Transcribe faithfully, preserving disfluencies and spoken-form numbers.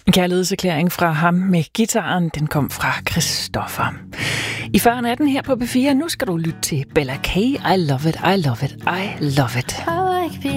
En kærlighedserklæring fra ham med gitaren, den kom fra Christoffer. I fyrre atten her på B fire, nu skal du lytte til Bella K. I love it, I love it, I love it.